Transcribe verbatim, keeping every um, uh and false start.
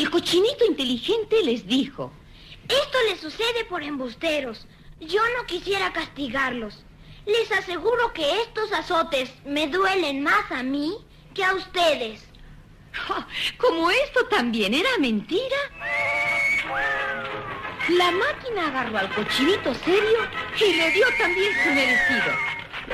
El cochinito inteligente les dijo: esto les sucede por embusteros. Yo no quisiera castigarlos. Les aseguro que estos azotes me duelen más a mí que a ustedes. Oh, como esto también era mentira, la máquina agarró al cochinito serio y le dio también su merecido.